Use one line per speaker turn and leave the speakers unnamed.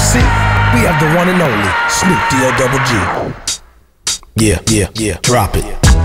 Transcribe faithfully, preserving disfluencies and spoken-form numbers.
See, we have the one and only Snoop D O Double G. Yeah, yeah, yeah, drop it.